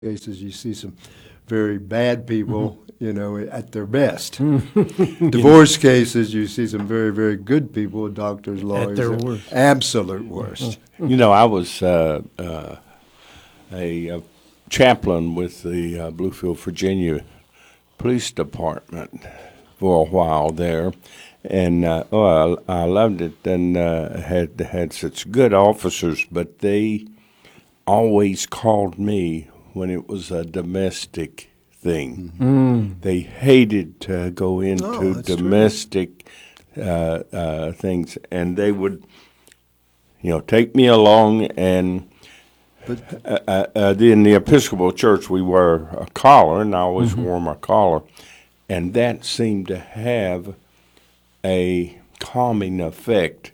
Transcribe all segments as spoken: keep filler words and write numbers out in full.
cases, you see some very bad people, mm-hmm. you know, at their best. Divorce cases, you see some very, very good people, doctors, lawyers. At their worst. Absolute worst. You know, I was uh, uh, a, a chaplain with the uh, Bluefield, Virginia Police Department for a while there. And uh, oh, I, I loved it, and uh, had had such good officers, but they always called me when it was a domestic thing. Mm. They hated to go into Oh, domestic uh, uh, things, and they would, you know, take me along. And But uh, uh, uh, in the Episcopal Church, we wear a collar, and I always Mm-hmm. wore my collar, and that seemed to have a calming effect.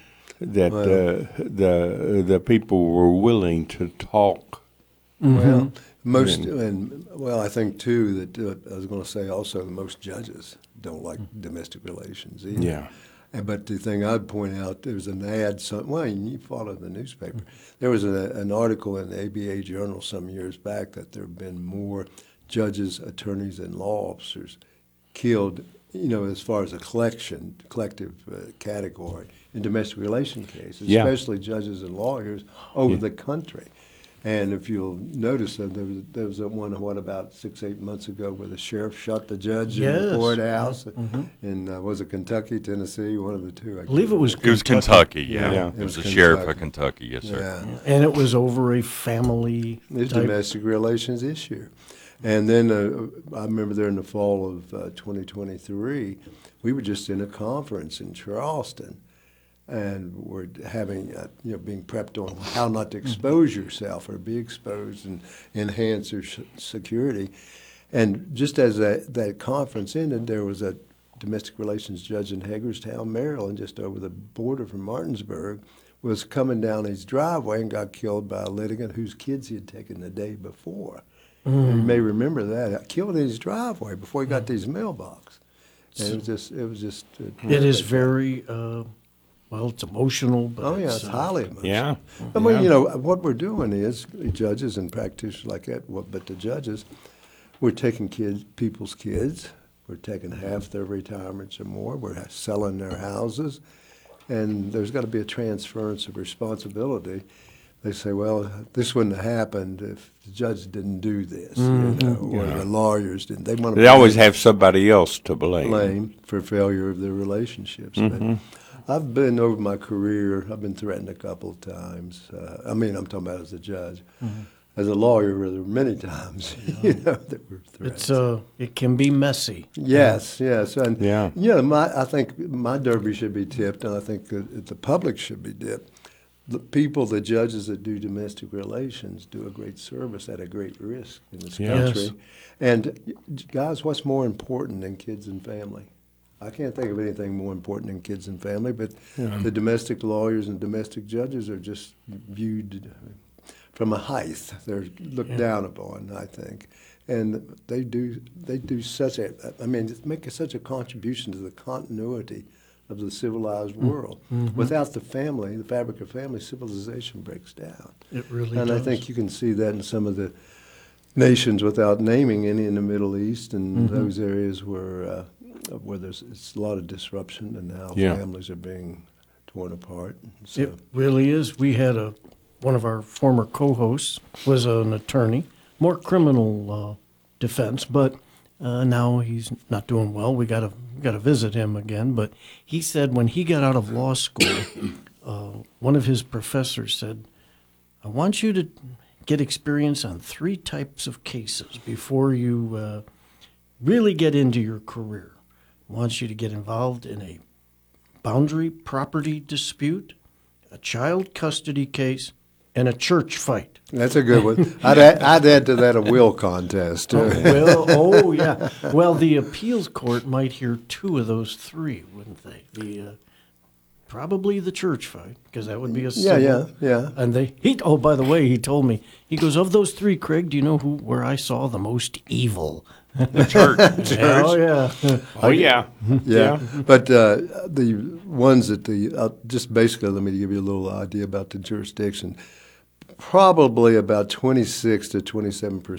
That Well- uh, the the people were willing to talk. Well, most, Yeah. and well, I think too that uh, I was going to say also the most judges don't like domestic relations either. Yeah. And, but the thing I'd point out, there was an ad. Some, well, you follow the newspaper. There was a, an article in the A B A Journal some years back that there have been more judges, attorneys, and law officers killed. You know, as far as a collection, collective uh, category in domestic relation cases, Yeah. especially judges and lawyers over Yeah. the country. And if you'll notice, uh, there was there was that one what about six eight months ago where the sheriff shot the judge in Yes. the courthouse Mhm. in uh, was it Kentucky, Tennessee, one of the two. I believe it was It was Kentucky, yeah. Yeah. It It was was the sheriff of Kentucky. Kentucky, yes, sir. Yeah, And it was over a family it's a type. domestic relations issue. And then uh, I remember there in the fall of uh, twenty twenty-three, we were just in a conference in Charleston, and we're having, uh, you know, being prepped on how not to expose yourself or be exposed and enhance your sh- security. And just as that, that conference ended, there was a domestic relations judge in Hagerstown, Maryland, just over the border from Martinsburg, was coming down his driveway and got killed by a litigant whose kids he had taken the day before. And you may remember that. Killed in his driveway before he got to his mailbox. And it was just, it was just. Uh, It is very, uh, well, it's emotional, but Oh, yeah, it's, it's uh, highly emotional. Yeah. I mean, Yeah. you know, what we're doing is, judges and practitioners like that, well, but the judges, we're taking kids, people's kids, we're taking half their retirements or more, we're selling their houses, and there's got to be a transference of responsibility. They say, well, this wouldn't have happened if the judge didn't do this, you know, or Yeah. the lawyers didn't. They want to They always have somebody else to blame. blame for failure of their relationships. Mm-hmm. But I've been over my career, I've been threatened a couple of times. Uh, I mean, I'm talking about as a judge. Mm-hmm. As a lawyer, there were many times, you know, that were threats. It's, uh, it can be messy. Yes, yes. And, Yeah. you know, my, I think my derby should be tipped, and I think that the public should be tipped. The people, the judges that do domestic relations do a great service at a great risk in this Yes. country. And, guys, what's more important than kids and family? I can't think of anything more important than kids and family, but the domestic lawyers and domestic judges are just viewed from a height. They're looked Yeah. down upon, I think. And they do they do such a, I mean, make such a contribution to the continuity of the civilized world. Mm-hmm. Without the family, the fabric of family, civilization breaks down. It really And does. I think you can see that in some of the nations, without naming any, in the Middle East and Mm-hmm. those areas where uh, where there's it's a lot of disruption and how Yeah. families are being torn apart. So, It really is. We had a one of our former co-hosts was an attorney, more criminal uh, defense, but uh, now he's not doing well. We got to got to visit him again. But he said when he got out of law school, uh, one of his professors said, "I want you to get experience on three types of cases before you uh, really get into your career. I want you to get involved in a boundary property dispute, a child custody case, and a church fight." that's a good one. I'd add, I'd add to that a will contest. Oh, too. well, oh yeah. Well, the appeals court might hear two of those three, wouldn't they? The uh, probably the church fight, because that would be a Yeah, civil. yeah, yeah. And they he oh by the way, he told me, he goes, of those three, Craig, do you know who where I saw the most evil? The church. Yeah, oh yeah. Oh, yeah. Yeah, but uh, the ones that the uh, just basically let me give you a little idea about the jurisdiction. probably about twenty-six to twenty-seven percent